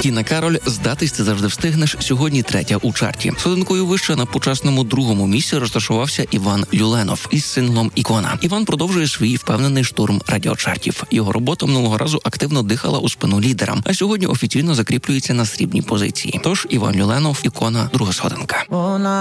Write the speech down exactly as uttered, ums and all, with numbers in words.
Тіна Кароль «Здатись ти завжди встигнеш» сьогодні третя у чарті. Сходинкою вище на почесному другому місці розташувався Іван Люленов із синглом «Ікона». Іван продовжує свій впевнений штурм радіочартів. Його робота минулого разу активно дихала у спину лідерам, а сьогодні офіційно закріплюється на срібній позиції. Тож Іван Люленов, «Ікона», друга сходинка.